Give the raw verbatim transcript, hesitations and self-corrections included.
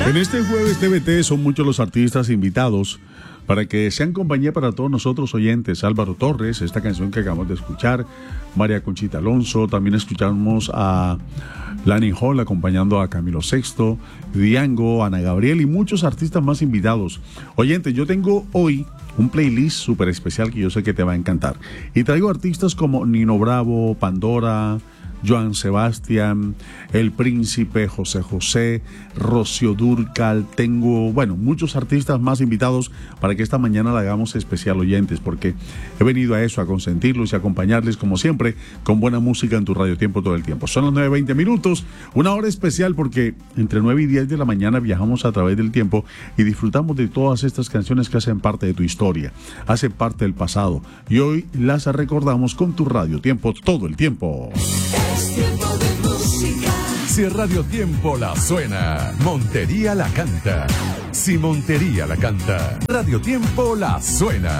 En este jueves T V T son muchos los artistas invitados para que sean compañía para todos nosotros oyentes. Álvaro Torres, esta canción que acabamos de escuchar, María Conchita Alonso, también escuchamos a Lani Hall acompañando a Camilo Sexto, Diango, Ana Gabriel y muchos artistas más invitados. Oyentes, yo tengo hoy un playlist súper especial que yo sé que te va a encantar. Y traigo artistas como Nino Bravo, Pandora, Joan Sebastián, El Príncipe, José José, Rocío Dúrcal. Tengo, bueno, muchos artistas más invitados para que esta mañana la hagamos especial, oyentes, porque he venido a eso, a consentirlos y acompañarles como siempre con buena música en tu Radio Tiempo todo el tiempo. Son las nueve veinte minutos, una hora especial porque entre nueve y diez de la mañana viajamos a través del tiempo y disfrutamos de todas estas canciones que hacen parte de tu historia, hacen parte del pasado y hoy las recordamos con tu Radio Tiempo todo el tiempo. Tiempo de música. Si Radio Tiempo la suena, Montería la canta. Si Montería la canta, Radio Tiempo la suena.